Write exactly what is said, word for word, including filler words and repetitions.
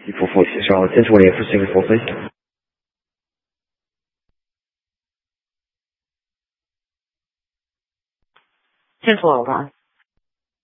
four four six Charlotte, ten twenty-eight for Singapore, please. ten twelve, Ron.